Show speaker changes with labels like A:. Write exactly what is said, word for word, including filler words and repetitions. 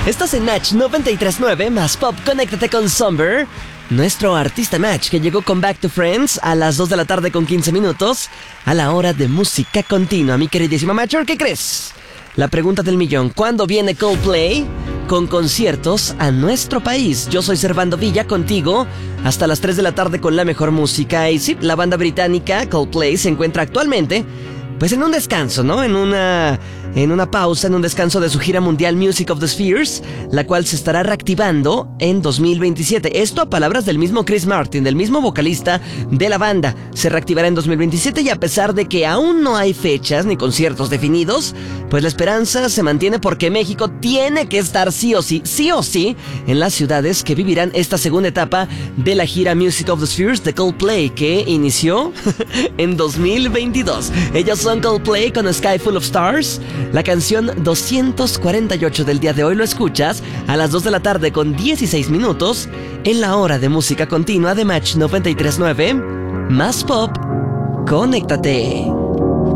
A: Estás en Match noventa y tres punto nueve más Pop. Conéctate con Somber, nuestro artista Match, que llegó con Back to Friends a las dos de la tarde con quince minutos, a la hora de música continua. Mi queridísima Matcher, ¿qué crees? La pregunta del millón: ¿cuándo viene Coldplay con conciertos a nuestro país? Yo soy Servando Villa, contigo hasta las tres de la tarde con la mejor música. Y sí, la banda británica Coldplay se encuentra actualmente pues en un descanso, ¿no? En una, en una pausa, en un descanso de su gira mundial Music of the Spheres, la cual se estará reactivando en dos mil veintisiete. Esto a palabras del mismo Chris Martin, del mismo vocalista de la banda. Se reactivará en dos mil veintisiete y a pesar de que aún no hay fechas ni conciertos definidos, pues la esperanza se mantiene porque México tiene que estar sí o sí, sí o sí, en las ciudades que vivirán esta segunda etapa de la gira Music of the Spheres de Coldplay, que inició en dos mil veintidós. Ellos son Coldplay con Sky Full of Stars. La canción doscientos cuarenta y ocho del día de hoy lo escuchas a las dos de la tarde con dieciséis minutos en la hora de música continua de Match noventa y tres punto nueve más Pop. Conéctate.